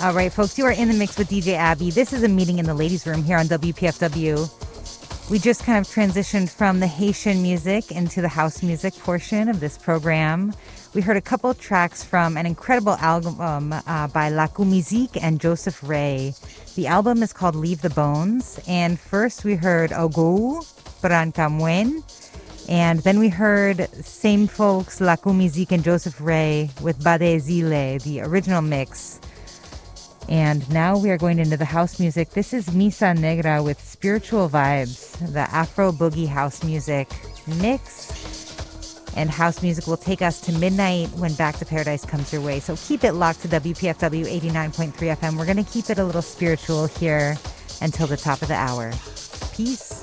All right, folks, you are in the mix with DJ Abby. This is a meeting in the ladies' room here on WPFW. We just kind of transitioned from the Haitian music into the house music portion of this program. We heard a couple tracks from an incredible album by La Musique and Joseph Ray. The album is called Leave the Bones. And first we heard Ogou, Prankamwen. And then we heard same folks, La Musique and Joseph Ray with Bade Zile, the original mix. And now we are going into the house music. This is Misa Negra with Spiritual Vibes, the Afro Boogie house music mix. And house music will take us to midnight when Back to Paradise comes your way. So keep it locked to WPFW 89.3 FM. We're going to keep it a little spiritual here until the top of the hour. Peace.